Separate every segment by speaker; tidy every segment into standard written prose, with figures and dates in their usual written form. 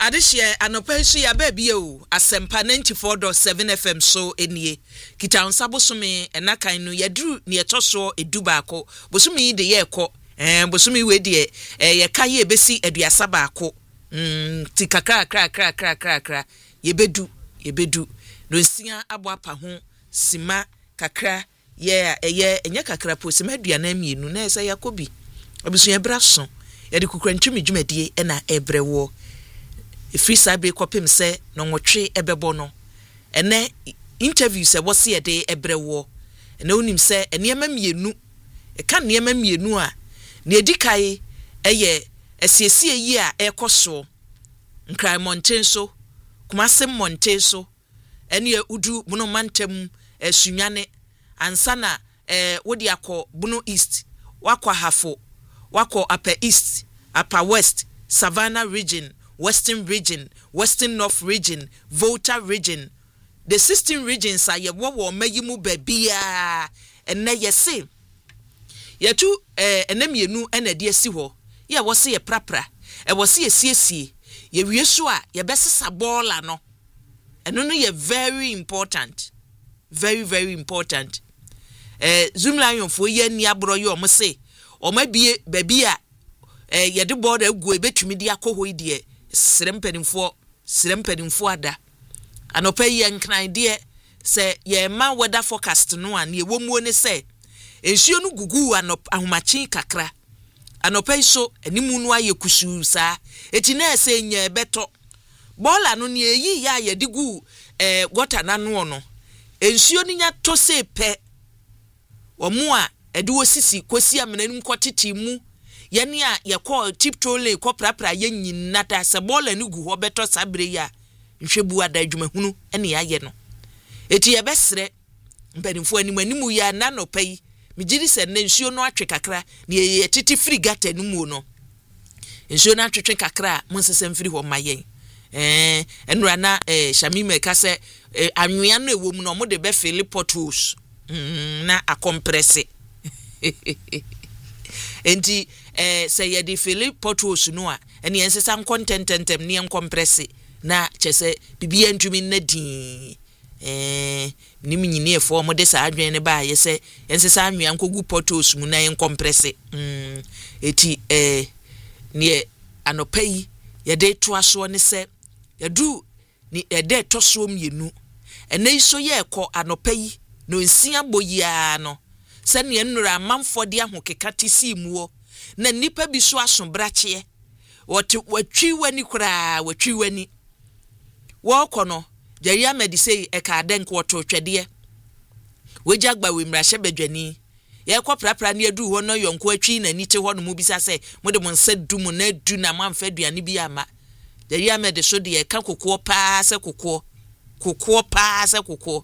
Speaker 1: Adishye anopeshi ya baby o asempa 94.7 FM so enie kita onsabosome enakan no yadru ne etoso edubaako bosumi de ye ekọ bosumi we de ye kaye besi aduasa baako ti kakra yebedu no nsia abo apa ho sima kakra ye enye kakra po sima aduana mienu na esa yakobi obisu ye braso ye de kukrantwumi dwumadie na ebrewo free sabre kopim se no nwotwe ebebo no ene interview se wose ye de ebrewo ene onim se enema mienu e ka enema mienu a na edikai eye esiesie yi a ekoso nkrai mountain so kumasem mountain so ene udu buno mantem sunwane ansana wodi akọ buno east wakọ hafo wakọ upper east upper west savannah region Western region, Western North region, Volta region. The 16 regions are ye wo mayimu bebia and na ye say. Ye tu enemienu ene de si ho. Ye wo se ye prapra. E wo se ye siesie. Ye wiesu a ye besesa bola no. Eno no ye very important. Very very important. Zoom lion fo ye ni abro ye o mo se. O ma bie bebia ye de board egu ebetumi de akoho ide. Sirempenimfo ada anopa ye nkran de se ye ma weather forecast no an ye womuo ne se ensuo no gugu ahomachi kakra anopa so animu no aye kusu sa eti na ese nya beto bola no ne yi ya ye digu water na no ensuo ni nya to se pe omo a ede wosisi kosi amenanum kwotete mu yani a yakọ tiptole ko prapra ye nyinata se bola ni gu ho beto sabre ya nhwebu ada adwumahunu ene ya ye no eti ye besre mpanimfo animu ya na no pai migiri se ne nsuo no atwe kakra ne ye titi free gata numu no nsuo no atwe kakra monsese mfiri ho mayen enura na shamime ka se anwea no ewom no mo de be fili potholes na akompresse enti say ye di fili potholes no a ene ensesa contententem ne compresse na chese bibia ntumi na din ni minyine efo mo de sa adwen ne ba ye se ensesa anwea nkogu potholes mu na en compresse eti ne anopai ye de to aso ne se ye du ni ye de to so mienu ene iso ye ekọ anopai no nsia boyia no se ne nnura amanfo de ahokeka tisi muo na nipa bi so aso brache watwi wani kura watwi wani wo kono Jerry Medisei e ka den ko to twede wejagba we mrahye badwani ye ko prapra ne adu ho no yonko atwi na ni te ho no mu bisa se mo de mo nsa du mu na du na mamfa aduane bi ama Jerry Med so de e ka kokko pa se kokko pa se kokko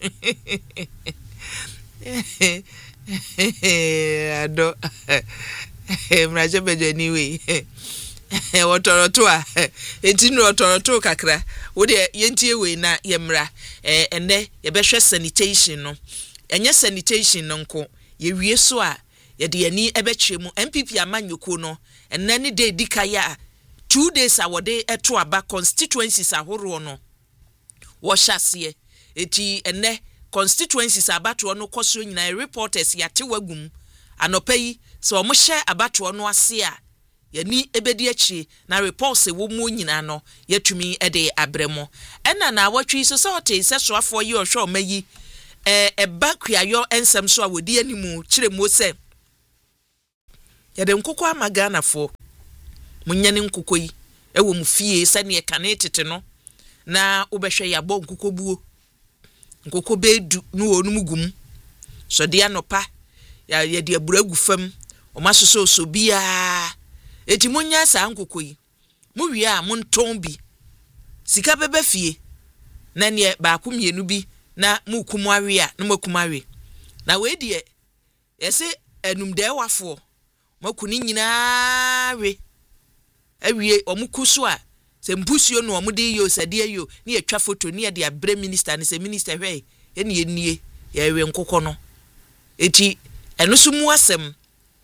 Speaker 1: ado mrahye badwani we wotoroto a etinu wotoroto kakra wo de yentie we na yemra enne ye behwe sanitation no enye sanitation no nko ye wie so a ye de ani ebetwemu MPP amanyoko no enne ne de dikaya 2 days a wode eto aba constituencies ahoro no wo hyase eti enne constituencies abato no koso nyina reporters yate wagum anopai so omo hye abato no ase a yani ebedi achi na reports wo mu nyina no yatumi ede abremo ena na awatwi so te se so afo yi ohwe omayi bakwayo ensem so awodi animu kiremu se yade nkokọ amaga na fo munyane nkokọ yi ewo mu fie se ne kane tete no na obehwe yabo nkokọ buo nkokọ bedu no onum gum so de anopa ya de aburagu fam o masoso so bia eti munya sa nkokọ yi mu wie a monton bi sika bebe fie na ne ba akumienu bi na mu kumawe a na makumawe na we de yese enumde wafo makuni nyina we awie omukuso a se mpusuo no omde yo sade yo ne atwa foto ne de abre minister ne se minister hwe ene yenie ya we nkokọ no eti eno so mu asem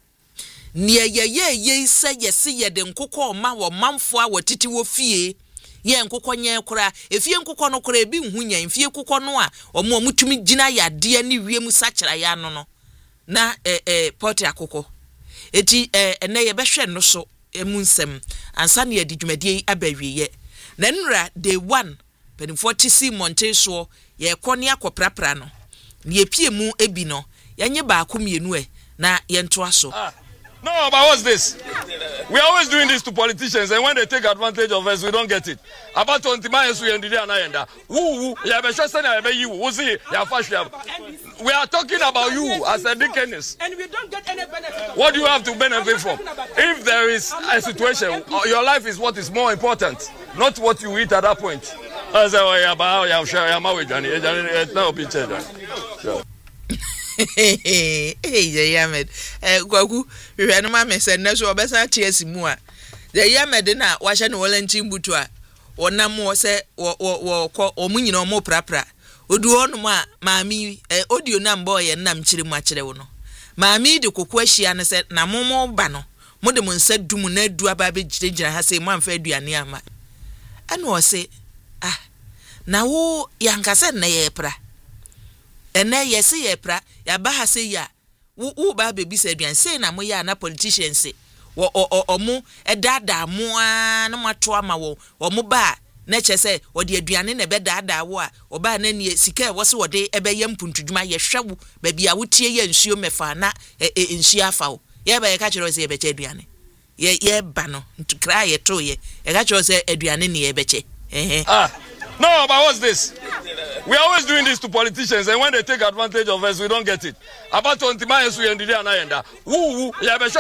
Speaker 1: ne ye se yesi ye de nkokọ ma wo manfo a wotiti wo fie ye nkokɔ nye kora efie nkokɔ no kora ebi nhunya efie nkokɔ no a omo mutumi gina yade ne wiem sakyera ya no na port akokɔ eti ene ye behwe no so emu nsem ansa na ye di dwumadie abawiye na nra day 1 penifo tisi monte so ye kɔne akɔprapra no ye pie mu ebi no yenye ba akomienu na ye nto aso.
Speaker 2: No, but what's this? We're always doing this to politicians, and when they take advantage of us, we don't get it. About 20 miles, we ended up. We are talking about you as a deaconess. And we don't get any benefit. What do you have to benefit from? If there is a situation, your life is what is more important, not what you eat at that point.
Speaker 1: Hey, Yamed. Gwagu, you had no mamma said, no, so best I tears more. The Yamed na washan Wallentin Butua, or no more say, or munin or more prapra. Udu on mammy, audio nam boy and nam chili macherono. Mammy, the Coqueshiana said, Namomo bano. Modemon said, Dumune do a baby ginger has a man fed you near my. And was say, now, young said, Nayepra. Ene yesi yepra ya ba ha se ya wo ba bebi se aduan se na mo ya na politicians se wo omo edada mo a na mato ama wo omo ba na che se wo de aduane na be dada wo a oba na ne sika wo se wo de ebe ye mpuntudwuma ye hwewo ba bia wo tie ye nsuo mefa na nsuo afa wo ye ba ye ka kire se ye be che aduane ye ba no ntukra ye to ye ka kire se aduane ne ye be che
Speaker 2: No, but what's this? We're always doing this to politicians, and when they take advantage of us, we don't get it. About 20 miles, we ended up. We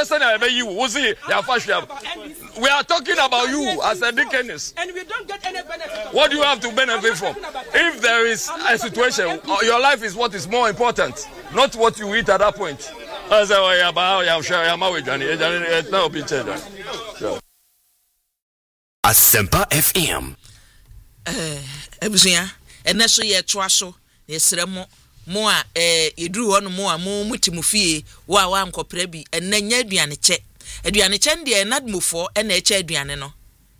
Speaker 2: are talking about you as a deaconess. And we don't get any benefit. What do you have to benefit from? If there is a situation, your life is what is more important, not what you eat at that point.
Speaker 3: Asempa FM.
Speaker 1: Ebusia ene so ye toa so ye sremo mo a yeduru ho no mo a mo mutimu fie wa nkopra bi ene nya aduane che de nadmufo ene eche aduane no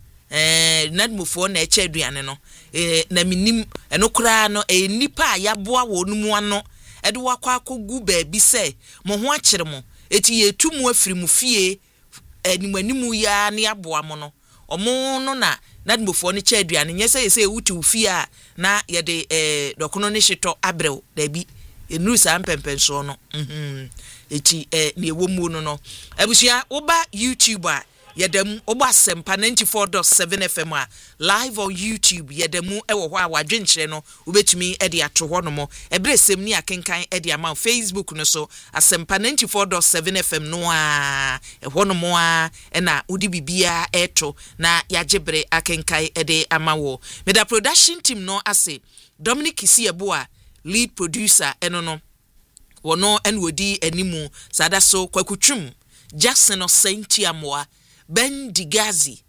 Speaker 1: nadmufo na eche aduane no na minim eno kura no nipa yaboa wo numu ano ede wakwa akogu ba bi se mo ho akere mo eti ye tumu afiri mu fie animanimu ya ne aboa mo no omo no na nadmufo ne che aduane nyese yese wutu fie a na ye de dokono ne hyeto abrew da bi enusa ampempenso no eti ne ewomu no abusia oba YouTube a yedam oba Asempa 94.7 FM a live on YouTube yedam ewo ho a wadwenkyere no ubetumi e de ato ho no mo ebresem ni akenkan e de ama Facebook no so Asempa 94.7 FM no a ho no mo a na udi bibia eto na yagebre akenkan e de ama wo meda production team no ase Dominic Isiebo a lead producer eno no wono enwodi animu sada so kwakutwum Jackson Osentiamoa Bendigazi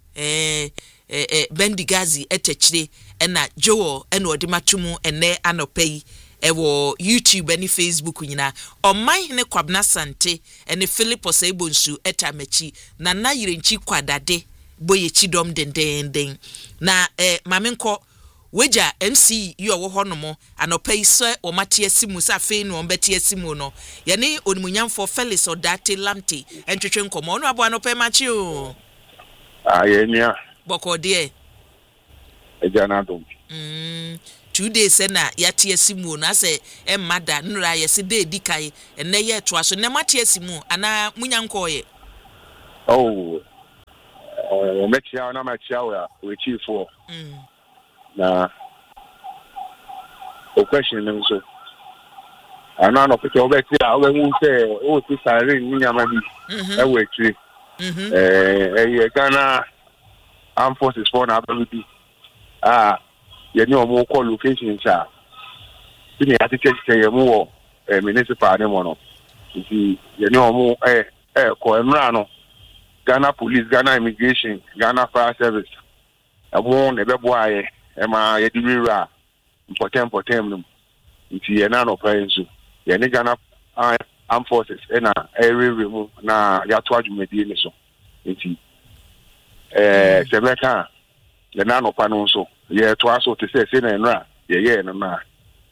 Speaker 1: Bendigazi etechire ena Joel ena odimatumu ene anopei ewo YouTube eni Facebook nyina oman ne Kwabna Sante ene Philip Osebonsu etamachi na na yirenchi kwadade boyechi dom den na mamenko weja MC yo wo honomo anopei so o mate asimu sa fe no ombeti asimu no ye ne onimunyamfo Felix Odate Lamte entwetwe nkomo no abo anopei machi o
Speaker 4: ayenia
Speaker 1: bokode
Speaker 4: ejana dum
Speaker 1: 2 days na yate asimu na se emmada nura ye se de dikai enne ye to aso ne mate asimu ana munyankoye
Speaker 4: mechia na machia we chief for na o question nem so ana no pete obeti a we hu se o ti sare ni nyama bi e we tiri ye Ghana Armed Forces for na ability ye ni o mo call location cha ni ati cheche ye mo municipal ne mo no ti ye ni o mo ko emra no Ghana Police, Ghana Immigration, Ghana Fire Service abo ne bebo aye ema ye diwira important no nti ye na no parents ye ne Ghana Armed Forces na remu na ya to adwumadi ne so nti semeka le na no pa no so ye to aso te se na enra ye no na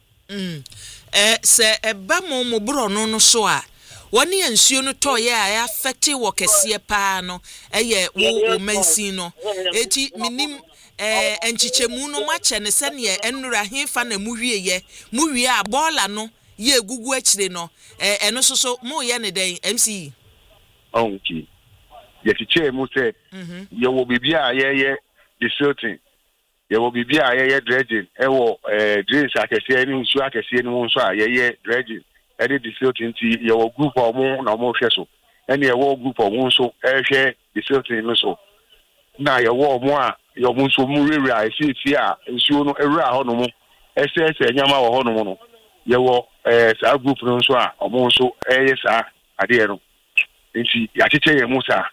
Speaker 1: se eba mo bro no so a woni ansuo no to ye a affect wo kese pa no eye wo mansi no eti minim enchichemu no mache ne se ne enura hefa na muwie a bola no ye gugu akire no eno so mo ye ne den MC
Speaker 4: okay ye tiche mu se ye wo bibia ye distilling ye wo bibia ye dredging wo drains akese ni nsu akese ni nso a ye dredging any distilling ti ye wo group omo na omo hwe so any ye wo group omo nso hwe distilling no so na ye wo omo a ye omo nso mu rewura efi a nsuo no ewura ho no mu ese nyama wo ho no mu no ye wo sa group no nso a omo nso ye sa ade no nti ya chiche ye mu sa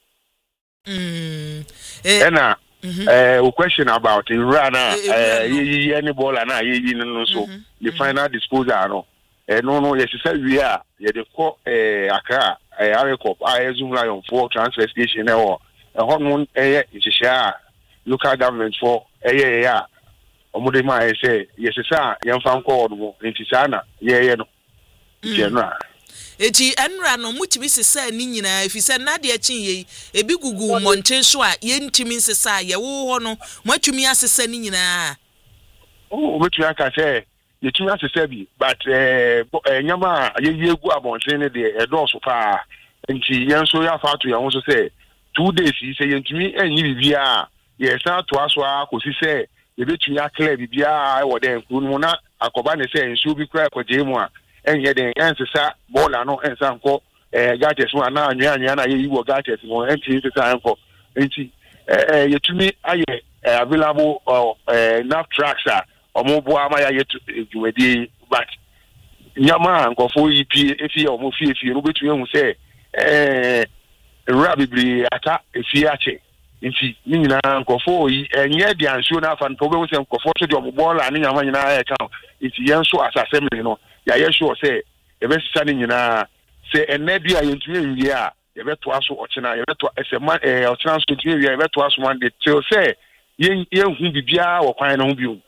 Speaker 4: ena a question about Irana any ball and so the final disposal no yes we are the call Accra Aricop I Zoom Lion for transfer station or a hormone share local government for Omodema say yes sir young fan call in Tisana no
Speaker 1: eti enra no mutimi sesa ni nyina efise na de akin ye ebi gugu monten so a ye ntimi sesa ye wo ho no matumi asesa ni nyina
Speaker 4: mutumi aka say ye tumi asesa bi but nyama ye egu abonten ne de edoso pa nti yen so ya fa to ye ho so say 2 days say ye ntumi enyi bibia ye sa to aso akosi say ye betumi akla bibia wo de nkuru na akoba ne say nsu bi kra kwaje mu a enye den ensesa bola no ensa nko gadgets no na anwa na ye yiwo gadgets no enti ensesa nko enti yetumi aye available enough tracks a omobo ama ya yetu dwumadi but nyama nkofo yipi efi omo fie no betumi hu se rabibri ata efi ache enti nyina nkofo yi enye de ansuo na afa nko be hu se nkofo so de omo bola ne nyama nyina ya ka enti yenso asasem no ya yesho say ebe sisa ni nyina say enadu a yentumi nwie a ebe to aso ochina ebe to esema ochina so tumi nwie ebe to aso one day till say yen hu bibia wo kwan no hu biu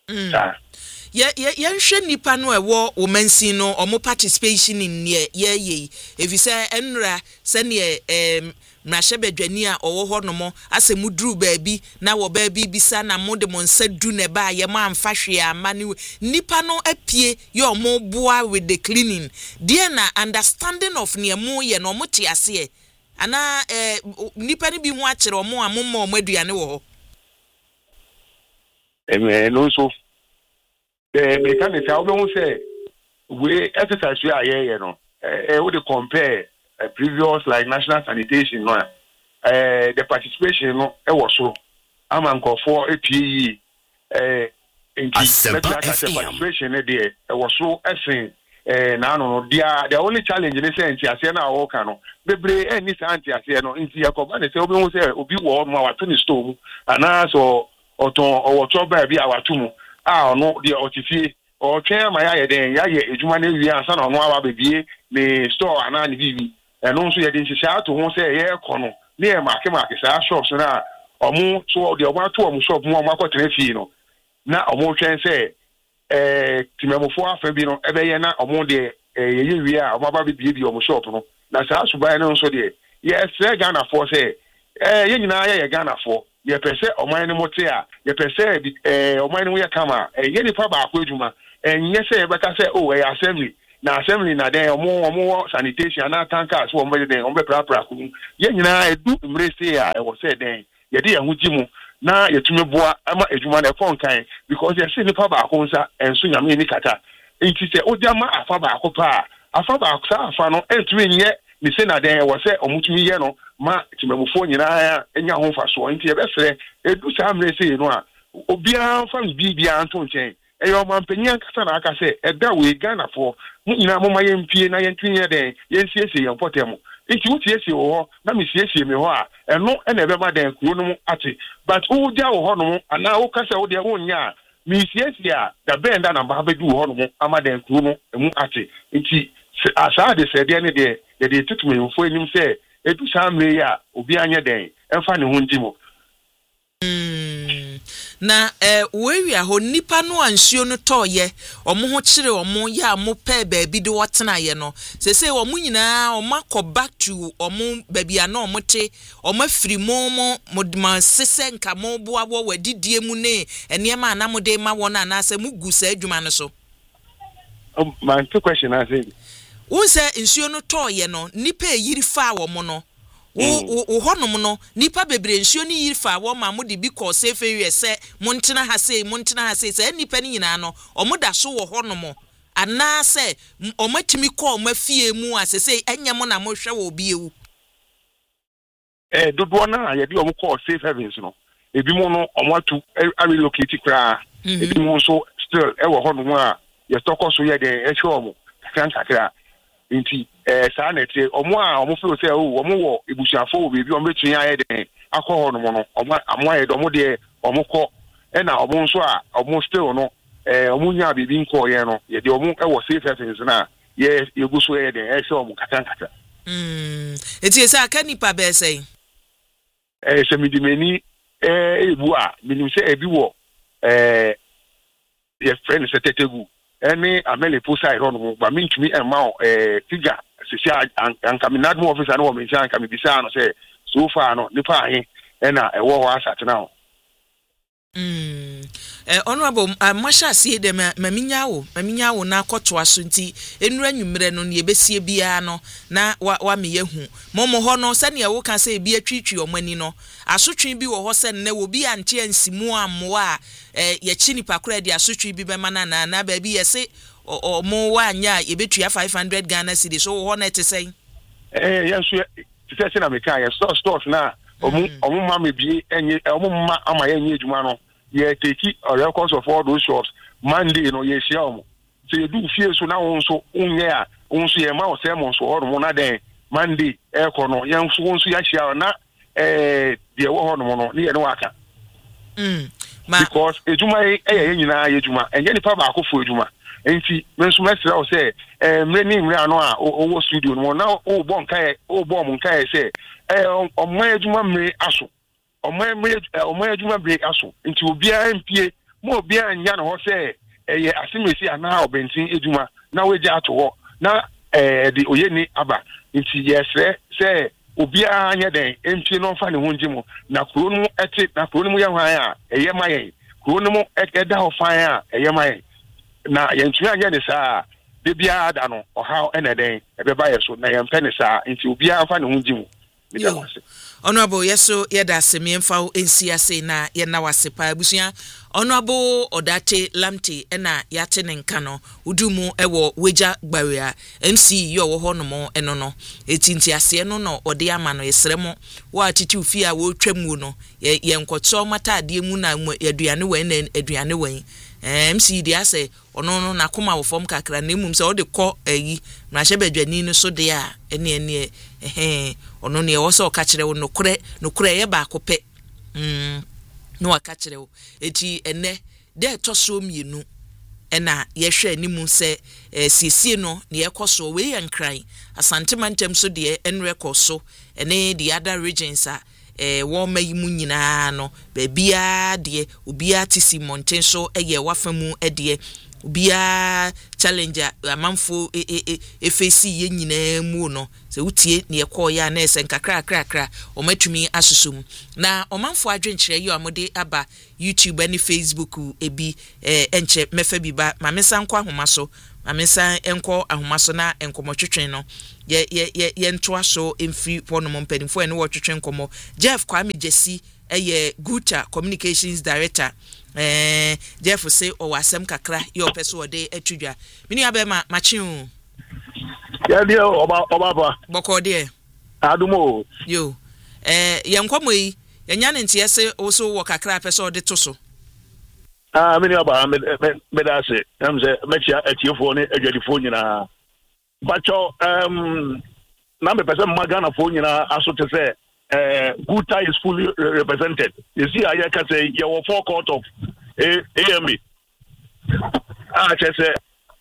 Speaker 1: ye hwe nipa no ewo o mansi no omo participation in ye efise enra se ne mrahebedwani a owo ho no mo asemuduru baabi na wo baabi bisa na mo de mo nsa du ne ba ye ma amfa hwe amane nipa no apie ye omo boa with the cleaning there na understanding of ne mo ye no mo te ase ana nipa ni bi ho akere omo amomma omo aduane wo
Speaker 4: ho no so mechanics how we say we exercise we are here no we dey compare previous like national sanitation no the participation no was so amanko for APE participation there was so essence na no the only challenge in sense ase na wo ka no bebre any santi ase no nti yakoba ne say obi hu say obi wo no awato ni store ana so oton owoto ba bi awato mu no the otifie o twen ma ya den ya ye ejuma na wi ansa na no awa bebie ni store ana ni bibi eno nso ye de nhihia ato ho say ye kono na ye market sa shops na omo so de omo ato omo shop mu omo akotre fie no na omo twen say timemofo afa bi no ebe ye na omo de ye wi a omo aba bebie bi omo shop no na sa suban no nso de ye se Ghana for say ye nyina ye Ghana for ye pese oman ni mote a ye pese oman ni wo ye kama ye nipa ba akwa eduma enye se ye beka se assembly na den omo sanitation na tankers wo mbe den ombe pra ku ye nyina edu mrese a e wo se den ye de ye hu gimu na ye tumi boa ama eduma na kon kan because ye se nipa ba akwa nsa enso nyame ni kata enti se odiama afa ba akwa afa no entumi nye ni se na den wo se omutumi ye no ma timemufo nyina enya ho faso nti ebesere edu sa mrese no a obia fa bibia anto nchen eyo mampenya kasa na aka se eda we Ghana for nyina moma yempie na yentwinye den yensiesie yempotem nti wutiesie wo na mesiesie me ho a eno na ebema den kuro no ate but wo dia wo ho no ana wo kasa wo dia wo nya mesiesie a da benda na ba bedu wo ho no ama den kuro no emu ate nti asa de se de ne de tutumemfo enim se edu sa mre ya obi anya den emfa ne ho ndimo
Speaker 1: na we ho nipa no ansuo no toye omo ho kire omo ya mo pe baabi de wotena ye no sese omo nyina omo akọ to omo baabi ana omo te omo afiri mo dema sese nka mo boa wo wadidie mu ne enema na mo de ma won anase mu gu sa adwuma no so.
Speaker 4: My question I say
Speaker 1: won say nsuo no toye no nipa yiri fa wo mo no wo honom no nipa bebre nsuo ni yiri fa wo ma mo de bi ko safe area se montena ha se se nipa ni nyina no omo da so wo honom ana se omatimi ko omafie mu asese enya mo na mo hwe wo bi ewu
Speaker 4: dodo na ye di omo ko safe havens no ebi mo no omo atu relocate kra ebi mo so still e wo honom a ye toko so ye de e hwe omo kakra inti saa na tie omo a omo feel say omo wo ebusuafo wo bebi omo betun ya den akọ hono no omo amoa ye omo de omo kọ e na omo nso a omo still no omo nya bebi nko ye no ye de omo e wo safe things na ye guso ye den e se omo kata
Speaker 1: eti esa aka nipa be sei
Speaker 4: se midimeni ebu a minim se ebi wo ye friend se tetegu any amele posa iron ba mintumi ema figure sisi ankaminad mo officer no me ncha anka me bisa no say so far no nipa ahe na ewo ho asate na ho
Speaker 1: honorable masha sie de maminya wo na akoto aso nti enura nwumre no ne besie bia no na wa me yehu momo ho no sane wo ka say bia twitwi omani no asotwe bi wo ho se ne wo bi anche ansimu amwa ye chini pakura di asotwe bi be mana na ba bi yese mo wa anya ye betua 500 Ghana cedis so ho na te say
Speaker 4: yenso tese na me kan ye stores na omo ma me bi enye omo ma ama ye enye adwuma no ye take a records of all those shops Monday no ye share omo so you do fear so na won so unye a won so ye ma o se mo so ho na den Monday e ko no yan so won so ya share na de wo ho no no ye no aka because adwuma ye nyina ye adwuma enye ni pa ba akofo adwuma enti menso mesra o say mreni mre ano a owo studio no na o bo nkai say omo adwuma mre aso omo adwuma break aso nti obia mpie mo obia nya no ho say ye asimesi ana obentin adwuma na weje ato ho na de oyeni aba nti yesre say obia anya den mpie no fa ne ho ngimo na kuro no ete na kuro no ya hwan a eye maye kuro no eda ho fan a eye maye na yentua anya ne saa de bia da no oha eneden ebeba yeso na yempe ne saa nti obia fa ne ho ngimo
Speaker 1: honorable yeso yeda semiemfa ensiase na ye na wasepa abusia honorable Odate Lamte na yate ne nka no udumu ewo weja gbaria MC yo wo honomo eno no etinti ase no no ode ama no yesremo wa atiti ufi a wo twam no ye nkoto matade mu na aduane wen na aduane wen MC dia say ono no nakoma wo fom kakra na emum se ode kọ ayi na hyebadwani no so de a ene ono ne wo so ka kire wo nokure ye ba ko pe no aka kire wo eti ene de toso mienu ena ye hwe animu se siesie no ne ye koso we ye nkran asante mantem so de en record so ene the other regions a wo mayimu nyina no ba bia de obia tisi mountain so eye wafamu de obia challenger amanfo FAC ye nyina mu no se utie ne ekọ ya na ese nkakra o matumi asusum na omanfo adwenkyere yi amode aba YouTube and Facebook ebi enche mefa biba mamesa nkọ ahomaso mamesa enko ahomaso na enkomotwetwen no ye ntoa so emfiri pono mpanimfo ene wo twetwen nkomo Jeff Kwame Jesse Guta Communications Director Jeff say o wasem kakra yo peso ode atudwa mini abema machin
Speaker 3: ya dia oba
Speaker 1: boko de
Speaker 3: adumo
Speaker 1: yo ye nkomo yi enya ne ntie se o so wo kakra peso ode to so
Speaker 3: mini aba me da se am se mechia atiefo ne adwadifo nyina bacho na me pese magana fo nyina aso te se Guta is fully represented. You see, I can say you were forecourt of AMA. I just say,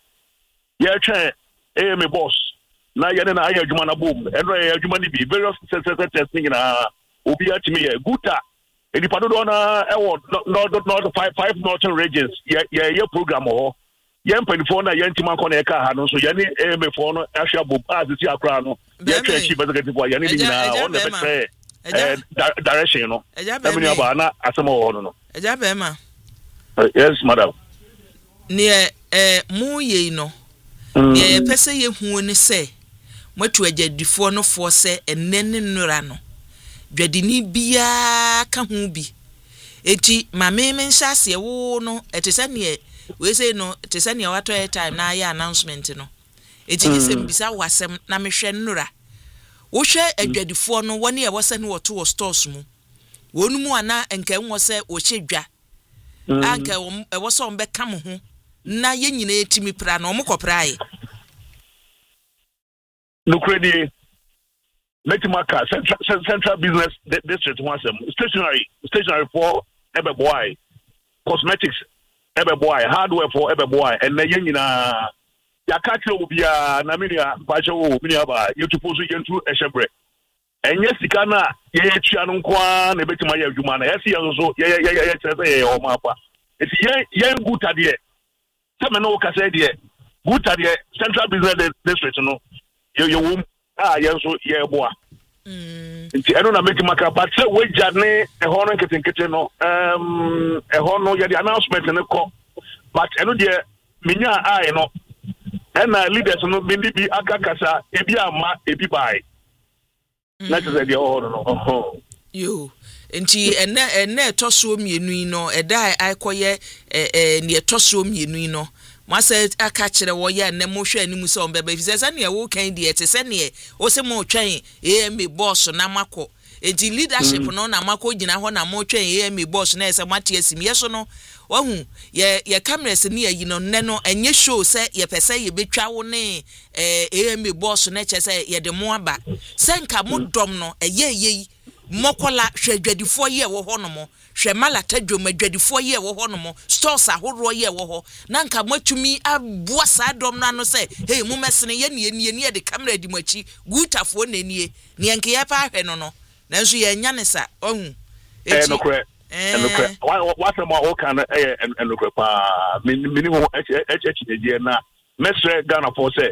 Speaker 3: yeah, AMA boss. Now you're na Jumana boom. And Jumani be various testing in Ubia to me. Guta Edipado na not five northern regions. Yeah, program ho. Yen penfo na yen timan kon e ka ha no so ye ni emefo no ahwa bob as ti akra no ye twa chief executive wa ye ni nyina on the direction no me ni aba na asemo ho no
Speaker 1: eja be ma
Speaker 3: yes madam
Speaker 1: ne mu ye no ne pese ye hu ni se matu agyadifo no fo se enene nura no dwadini bia ka hu bi eti mame me nhyase wo no etese ne we say no etese ne wato time na ya announcement no eti gisem bisa wasem na mehwe nura wo hwe adwadifo no woni e wose ne woto wo stores mu wonu mu ana enka enwo se wo hyedwa anka e wose on be kam ho na ye nyina etimi pra na omukopra
Speaker 3: no credit Metimaka central business district one stationery for ebe boy cosmetics ebe boy hardware for ebe boy and na yenyina ya kakle obia na minia baje wo minia ba yotupozu yentu ehyebre enye sika na ye tua no kwa na betima ya adwuma na yesi yanzo ye tese ye o mapa eti ye gutade se me no ka se de gutade central business district no ye wo yenso ye boa nti eno na make maka but say we jane e hono nketenkete no e hono ye the announcement ne ko but eno de minya ai no ena leaders no bindi bi akakasa ebi ama ebi bai na tse de hono no
Speaker 1: yo nti ene toso mienu no eda aikoye ne toso mienu no Masa aka kire wo ya na mo hwe animu se on beba fise ne wo kan die te se ne wo se mo twen AMA boss na mako enti leadership no na mako gina ho na mo twen AMA boss na ese mate asim yeso no wahu ye cameras ne yi no ne no enye show se ye pese ye betwa wo ne AMA boss na che se ye de mo aba se nka mo dom no eye mokola hwadwadifo ye wo ho no mo hwe malata dwomadwadifo ye wo ho no mo stores ahoro ye wo ho na nka matumi aboa sa dom no ano se hey mu mesene ye ne de camera di machi gutafo na nie ne nke ye pa hwe no no nanso ye nya ne sa ohu
Speaker 3: no kre what am I can no kre pa minimum HHD na mesre Ghana for say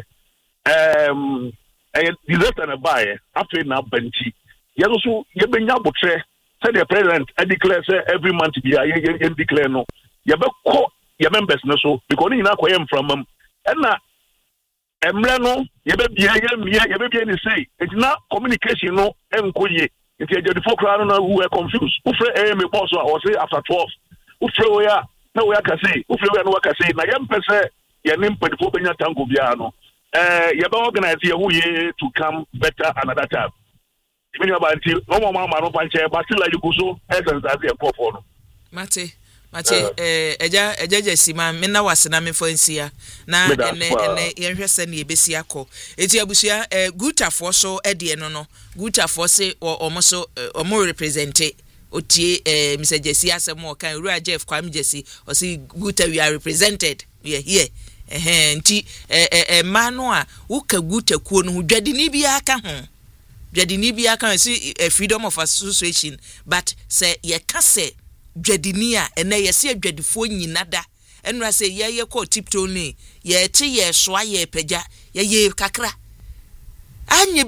Speaker 3: disaster na buy after na banti Yaso yebenya botre said the president declare say every month be a declare no yebekọ your members no so because you na kwem from and na emre no yebebia yebebia ni say it na communication no enkoye it the folk no who were confused who free AM boss or say after 12 who free we ya na we aka say who free we no aka say na yem pese ye nim pedifo benya tango bia no yebe organize ye who ye to come better another time. Many about it, no more man, but still like you go so, essence as a call
Speaker 1: Mate, eja sima, mena wasena me for nsia, na ene send ye besiako. Eti abusia, guta for so, no, guta for say, or more represented. Otie, Mr. Jesse, as a more kind of Jeff Kwame Jesse, or see, guta, we are represented. We are here. Nti, manoa, uka guta kuon, who dreadini be aka home. Dwadini bia kan see freedom of association but say ye ka say dwadini a ene ye se dwadifo nyinada enra say ye ko tipto ni ye te ye soa ye pagya ye kakra anye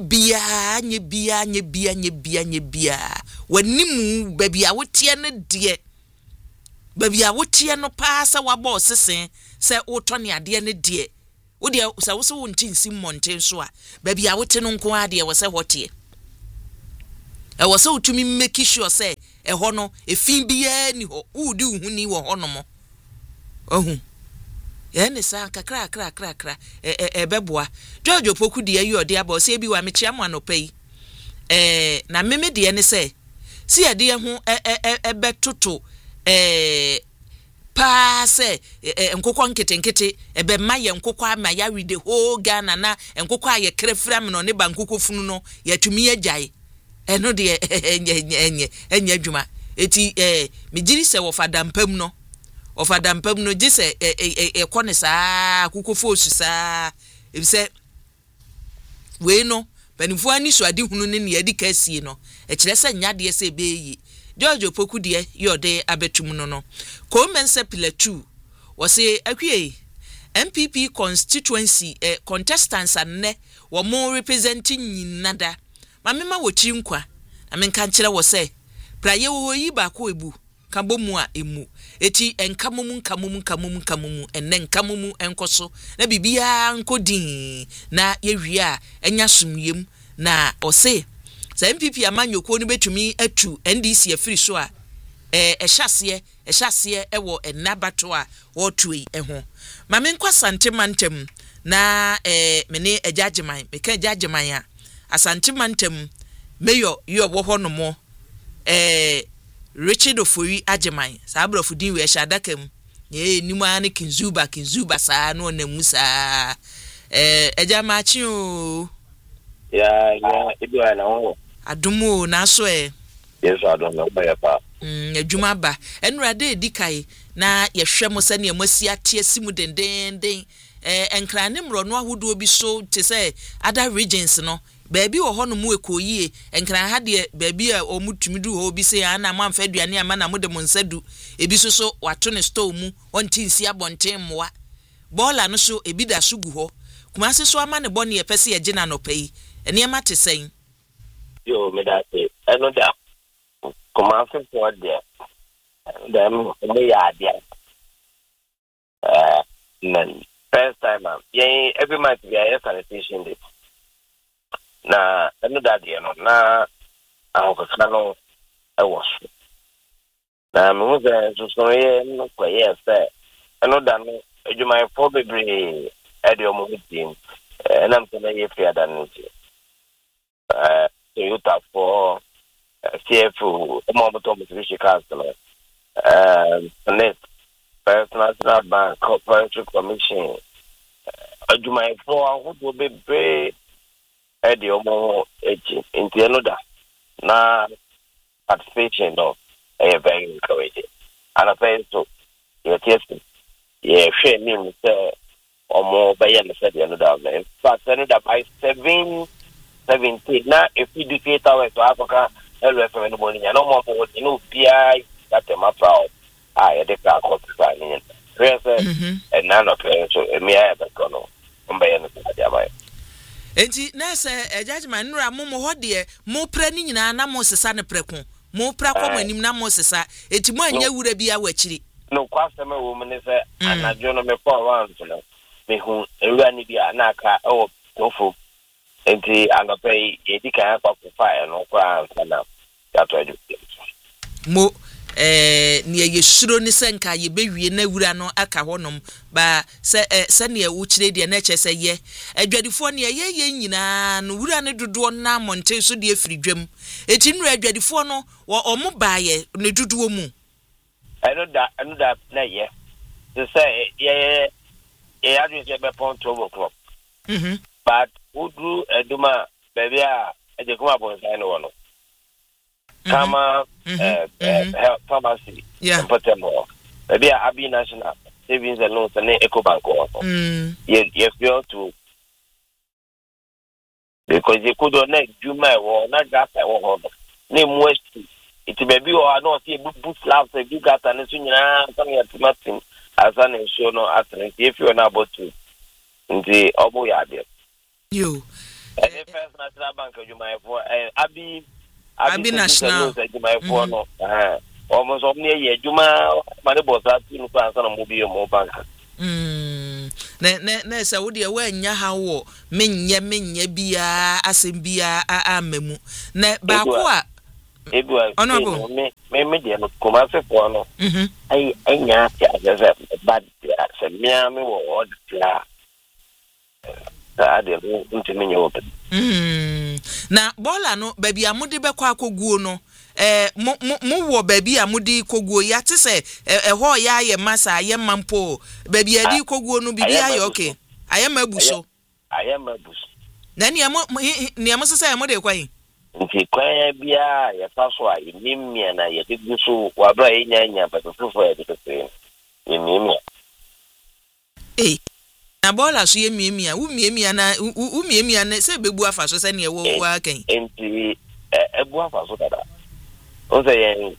Speaker 1: bia wanimu baby a wotie ne de baby a wotie no pa sa wabo sesen se wotone ade ne de wo de sa wo so wontin sim monten so a baby a wote no nko ade wo se hotie e wo se utumi make sure say e ho no e fin bia ni ho udi uhuni wo ho no mo ohun ye ne sa kakra beboa George Opoku de ayi ode aba se bi wa me chia mo anopai na meme de ne se si ade ho betoto pa se nkokọ nkete ebe ma ye nkokọ ama ya read the whole Ghana na nkokọ aye krefra me no ne ba nkokọ funu no ya tumi agyae eno de enye adwuma eti me giri se wo fadampam no gi se ekone saa akokọ fosu saa ebi se we no panifo ani so ade hunu ne adi kasie no e kire se nyade se beyi George Opoku de yode abetum no Komense Pillar 2 was say akwie MPP constituency contestants anne wo mo representing nyinada mamema wo chinkwa amenka nkyere wo say praye wo yi ba ko ebu kabomu a emu eti enkamumu enne nkamumu enkoso na bibia nkodin na yewie a enya sumyem na ose sa MPP amanyoko no betumi atu NDC afiri so a ehyaseɛ ɛwɔ enabato a wɔtui ɛho mame nkwa santemantem na mene agyageman meka agyageman a asantemantem mayor yo wo hɔ no mo Richard Ofori ageman sa abrofo din we hya dakam nimu ane kinzuba saa no na mu saa agamachi o
Speaker 5: ya ebi ana ho
Speaker 1: adumo na so
Speaker 5: yes adumo ba ya pa
Speaker 1: adwuma ba enurade edikai na yehwɛ mo sɛ ne amasi atie simu dendenden enkrane mro no ahodo bi so te sɛ other regions no baabi wo hɔ no mu ekoyie enkran ha de baabi a omutumi du ho bi sɛ ana mamfa aduane ama na mode mo nsadu ebi so wato ne store mu onti nsi abonten moa bola no so ebi da so gu hɔ kuma se so ama ne bɔ ne yɛpɛ yɛgye na nɔpɛ ene ma te sɛn
Speaker 5: yo me da se eno da kuma se for there dem me ya dia then first time every month we are sanitation day na eno da dia no na ahokaka no ewo so na me wo se so ye no kwaye se eno da no adwuma for bebre ede omo team na mtena ye free adan Toyota for CFO omo Mitsubishi Council Net First National Bank Corporate Commission adwuma for ahodo bebre ede omo eji nti eno da na participation no very encouraging and I say so yeah share name say omo baye na said eno da in fact eno da by 7:17 na if you do 8 hours to Africa LFM in the morning no more for you know PI that them up proud I dey ka ko tsa ni and none of so me I be kono baye na said ya
Speaker 1: enti na se judgment nura mo ho de mo pra ni nyina na mo sesa ne preko mo pra kwa manim na mo sesa enti mo anya wura bia wachiri
Speaker 5: no kwase me wo me se anajo no me for around no me hu ewura ni bia na aka o kofo enti anopɛ edika akwa kufa no kwa sana ya to edu
Speaker 1: mo ne yesuro ni senka ye bewie na wura no aka honom ba se ne wo kire de na che se ye adwadifo ne ye nyina no wura ne dodo na monte so de afiri dwam eti nura adwadifo no wo omo baaye ne dodo mu
Speaker 5: eno da na ye to say ye adu je be pon 12 o'clock but udu eduma baby a eje kuma bon sai no no kama pharmacy Potemo baby a Abi National Savings and Loans and Ecobank you feel to because you could not Juma or not that I want name West it baby or not see book slabs a big got and something at Martin as an show no after if you're not about to the Obo Yard. You First National Bank you might for Abi
Speaker 1: National
Speaker 5: you might for no almost near ye Juma money boss at you pass on a mobile bank.
Speaker 1: Na sa wo de we nya ha wo menye bia asem bia amemu na ba ko a
Speaker 5: Edward me de no kuma se for no ai nya ya za bad se me wo odla
Speaker 1: na bola no baby amudi bekọ akoguo no mo wo baby amudi koguo ya te se ho ya ye masa ye mampo baby adi koguo no bibi aye okay aye mabuso na ni amo sese mo de kwai
Speaker 5: nti kwai bia ya faso a nimia na ye diguso wa bra enya patofo ya dikese nimia
Speaker 1: na bola so ye miemia wo miemia na se bebu afa so se ne wo wa kan
Speaker 5: enti ebu afa so dada o se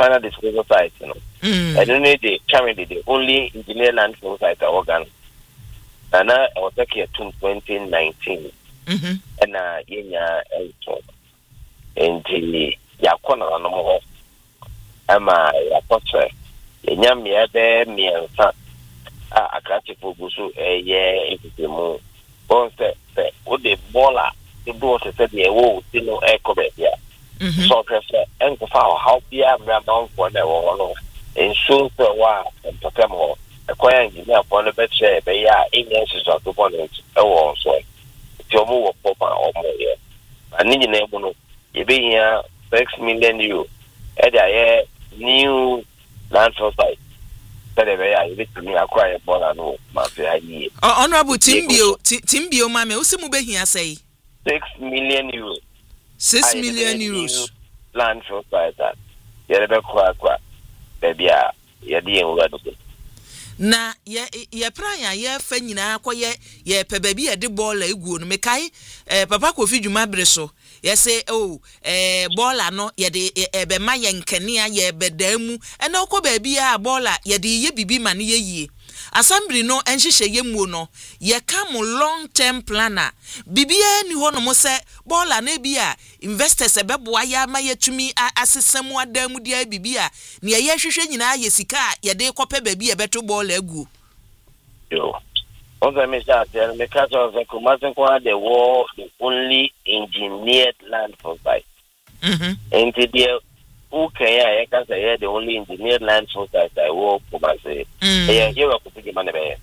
Speaker 5: final disposal site, you know. I don't know the currently the only engineer landfill site organ. And I was here to 2019. And yenya and the Yakona no more. Ama Yapotre. Yenya me and son. A classic Busu, a year if the moon. Once what the baller, the daughter said, yeah, whoa, you know, echo it, yeah. So, and to follow how be a amount for the one. And soon for a while, and to come home. Acquire engineer upon the bed share, but yeah, English of the point. Oh, so your move of Papa or more. I need an able you be here 6 million euro at a new landfill site. That you need to acquire ball and no, my idea.
Speaker 1: Honorable Timbio, Mamma, Usimube here say
Speaker 5: 6 million euros.
Speaker 1: 6 million euros.
Speaker 5: Landfill site that. You're a baby, you're dealing with.
Speaker 1: Na ye praya ye fa nyina akoye ye pe baby e de ball eguo no mekai papa Kofi Dwuma breso ye say baller no ye de ebe ma ye nkania ye bedamu ena okọ baby a baller ye de ye bibi ma ne ye yie assembly no enhihye ye mu no ye come long term planner bibia ni ho no mo se baller na bia investors ebeboa ya ma yetumi asesemu adamu dia bibia ne ye hwehwe nyina ye sika ye de kope baby e beto baller agu
Speaker 5: yo once me start me catch of the Kumasi kwa the war the only engineered land for site and the okay I can say the only engineered land for site I work Kumasi you are kupige manebe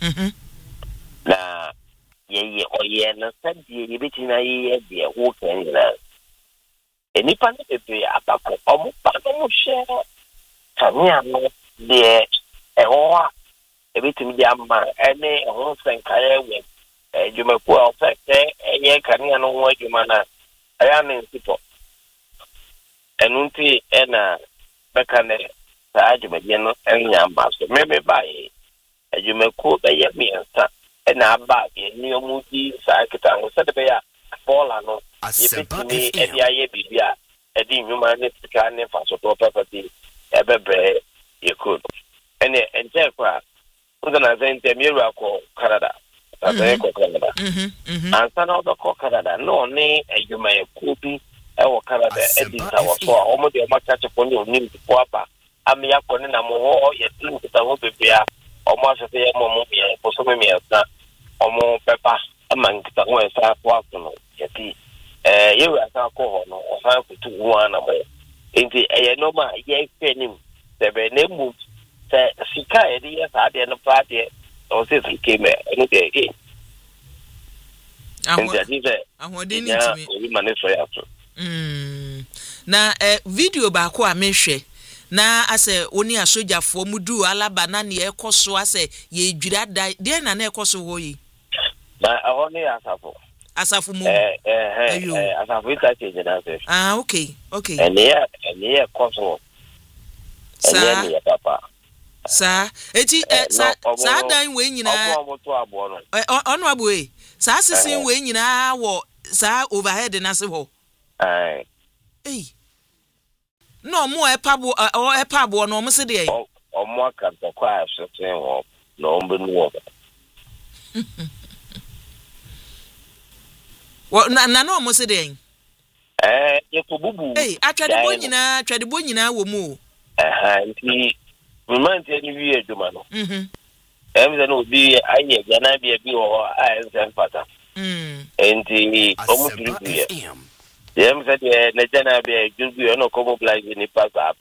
Speaker 5: na ye oye na said ye bitina ye de okay na enipa ne bebe abako omo pa no share kamia no de ewa ebitimi di amma ene ho senkare we Dwumaku ofete enye kamia no ho adwuma na aya ne nsipo enunti ena bekane sa Dwumaku no enya ambaso meme bai Dwumaku be ye miensa ena aba ni omudi sa kita ho se de ya bola no yebitimi edi aye bibia edi nyuma ne tika ne fa so to property ebebe ye could ene enje kwa na zente miru ko Canada ko Canada ansa na ko Canada no ni Dwumaku bi e wo Canada edita wo so omo de ma chache ko ni oni po apa ami ya ko ni na mo ho ye tin kita wo bebia omo asese ye mo ye po so me asa omo pepa amang kita wo esa po aso yeti ye wa asa ko ho no o sa ko tu wa na mo enti ye no ma ye fenim sebe ne mu se sika edi ya sa de no party o se sikeme enu de e
Speaker 1: ahodi ni timi
Speaker 5: o ma ne so ya so
Speaker 1: na video ba ko a mehwe na ase oni asojafo mudu alaba na ne ekoso ase ye dwira de na ekoso ho yi
Speaker 5: na ahoni asafo
Speaker 1: mu
Speaker 5: asafo ita change na se
Speaker 1: okay
Speaker 5: ene ya ekoso ene ya papa sa
Speaker 1: eti sa dan we nyina onu abuwe sa sisin we nyina wo sa overhead na se ho no mo epabo no mo se de
Speaker 5: o mo akanta kwa asoten wo no mbenu wo
Speaker 1: na no mo se de
Speaker 5: ye ko bubu
Speaker 1: atwade bo nyina wo mu
Speaker 5: nti moment any we aduma no every no be aye gana be wo a ensen pata nti omu tiri ye said na jana be jugu no ko mobilize ni pasa